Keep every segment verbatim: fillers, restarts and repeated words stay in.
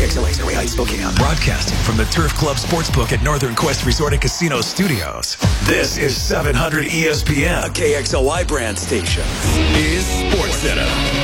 X L A Heights, Spokane. Broadcasting from the Turf Club Sportsbook at Northern Quest Resort and Casino Studios. This is seven hundred E S P N, a K X L Y brand station. Is SportsCenter.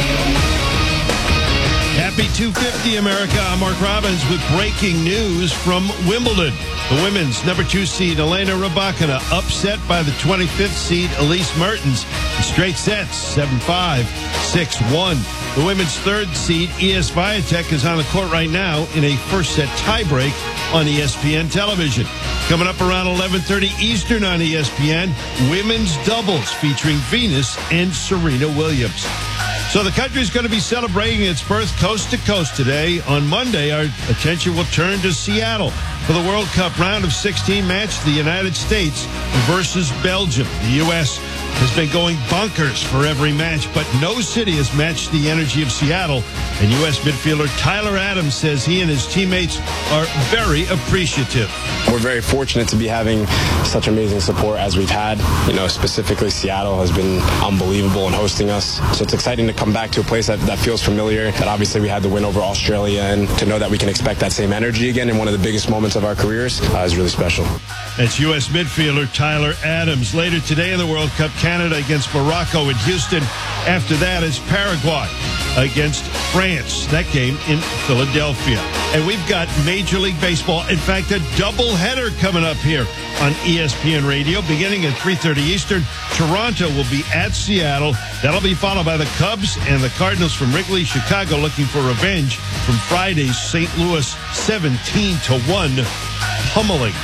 Happy two fifty, America. I'm Mark Robbins with breaking news from Wimbledon. The women's number two seed, Elena Rybakina, upset by the twenty-fifth seed, Elise Mertens, in straight sets, seven five, six one. The women's third seed, Iga Swiatek, is on the court right now in a first-set tiebreak on E S P N television. Coming up around eleven thirty Eastern on E S P N, women's doubles featuring Venus and Serena Williams. So the country's going to be celebrating its birth coast to coast today. On Monday, our attention will turn to Seattle for the World Cup round of sixteen match, the United States versus Belgium. The U S has been going bonkers for every match, but no city has matched the energy of Seattle. And U S midfielder Tyler Adams says he and his teammates are very appreciative. We're very fortunate to be having such amazing support as we've had. You know, specifically Seattle has been unbelievable in hosting us. So it's exciting to come back to a place that, that feels familiar, that obviously we had the win over Australia, and to know that we can expect that same energy again in one of the biggest moments of our careers uh, is really special. That's U S midfielder Tyler Adams. Later today in the World Cup, Canada against Morocco in Houston. After that is Paraguay against France. That game in Philadelphia. And we've got Major League Baseball. In fact, a doubleheader coming up here on E S P N Radio. Beginning at three thirty Eastern, Toronto will be at Seattle. That'll be followed by the Cubs and the Cardinals from Wrigley, Chicago, looking for revenge from Friday's Saint Louis seventeen to one pummeling.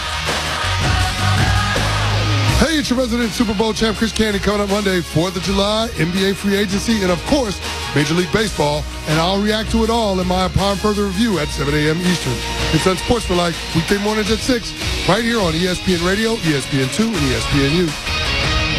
Hey, it's your resident Super Bowl champ, Chris Candy, coming up Monday, fourth of July, N B A free agency, and of course, Major League Baseball. And I'll react to it all in my Upon Further Review at seven a.m. Eastern. It's Unsportsmanlike, weekday mornings at six, right here on E S P N Radio, E S P N two, and E S P N U.